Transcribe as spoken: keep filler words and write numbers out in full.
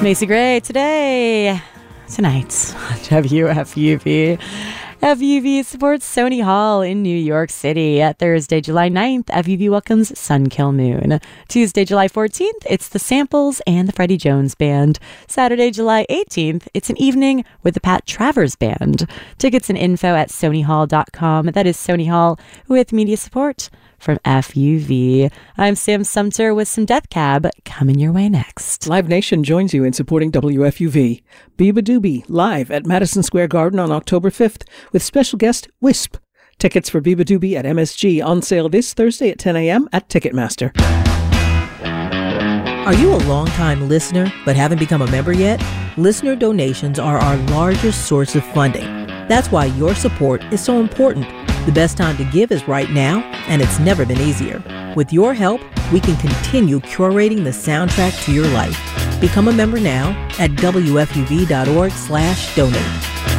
Macy Gray today, tonight, W F U V. F U V supports Sony Hall in New York City. At Thursday, July ninth, F U V welcomes Sunkill Moon. Tuesday, July fourteenth, it's the Samples and the Freddie Jones Band. Saturday, July eighteenth, it's an evening with the Pat Travers Band. Tickets and info at sony hall dot com. That is Sony Hall with media support from F U V. I'm Sam Sumter with some Death Cab coming your way next. Live Nation joins you in supporting W F U V. Beabadoobee live at Madison Square Garden on October fifth with special guest Wisp. Tickets for Beabadoobee at M S G on sale this Thursday at ten a.m. at Ticketmaster. Are you a longtime listener but haven't become a member yet? Listener donations are our largest source of funding. That's why your support is so important. The best time to give is right now, and it's never been easier. With your help, we can continue curating the soundtrack to your life. Become a member now at W F U V dot org slash donate.